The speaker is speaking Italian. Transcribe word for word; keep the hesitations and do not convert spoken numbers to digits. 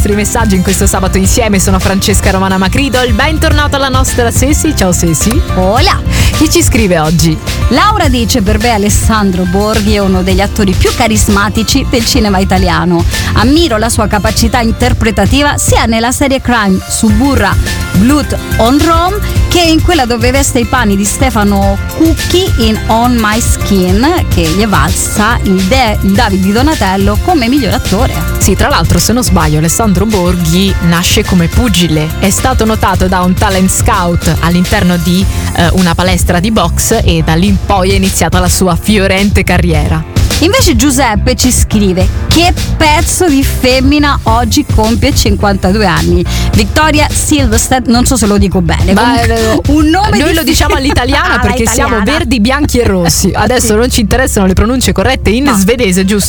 vostri messaggi in questo sabato insieme. Sono Francesca Romana Macridol, bentornata alla nostra Sessi. Ciao Sessi. Hola. Chi ci scrive oggi? Laura dice: per me Alessandro Borghi è uno degli attori più carismatici del cinema italiano. Ammiro la sua capacità interpretativa sia nella serie crime Suburra Blood on Rome che in quella dove veste i panni di Stefano Cucchi in On My Skin, che gli è valsa il, De- il David di Donatello come miglior attore. Sì, tra l'altro, se non sbaglio, Alessandro Borghi nasce come pugile. È stato notato da un talent scout all'interno di eh, una palestra di box e da lì in poi è iniziata la sua fiorente carriera. Invece Giuseppe ci scrive: che pezzo di femmina, oggi compie cinquantadue anni. Victoria Silvstedt, non so se lo dico bene. Ma, un nome noi di lo diciamo all'italiana ah, perché italiana. Siamo verdi, bianchi e rossi. Adesso sì. non ci interessano le pronunce corrette in no. svedese, giusto?